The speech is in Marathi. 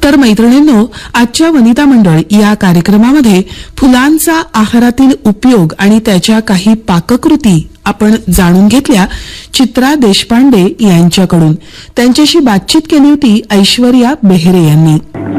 तर मैत्रिणींनो, आजच्या वनिता मंडळ या कार्यक्रमामध्ये फुलांचा आहारातील उपयोग आणि त्याच्या काही पाककृती आपण जाणून घेतल्या चित्रा देशपांडे यांच्याकडून. त्यांच्याशी बातचीत केली होती ऐश्वर्या बेहरे यांनी.